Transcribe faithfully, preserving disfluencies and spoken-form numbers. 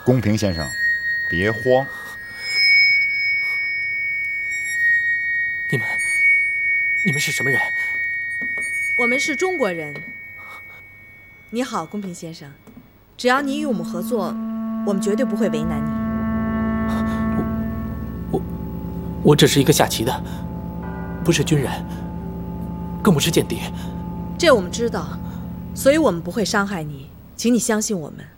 公平先生，别慌。 你们，你们是什么人？ 我们是中国人。你好，公平先生，只要你与我们合作，我们绝对不会为难你。 我，我，我只是一个下棋的，不是军人，更不是间谍。 这我们知道，所以我们不会伤害你，请你相信我们。